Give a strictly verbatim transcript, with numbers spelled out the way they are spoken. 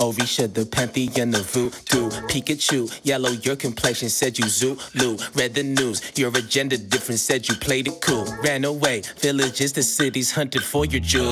Orisha, the pantheon of voodoo. Pikachu, yellow, your complexion said you Zulu. Read the news, your agenda different said you played it cool. Ran away, villages, the cities hunted for your jewels.